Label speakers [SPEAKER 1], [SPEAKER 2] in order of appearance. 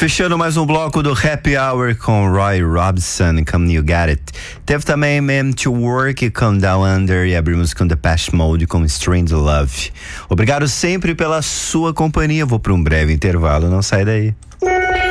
[SPEAKER 1] Fechando mais um bloco do Happy Hour com Roy Robson, Come You Get It. Teve também Man to Work com Down Under e abrimos com Depeche Mode com Strange Love. Obrigado sempre pela sua companhia. Vou para um breve intervalo, não sai daí.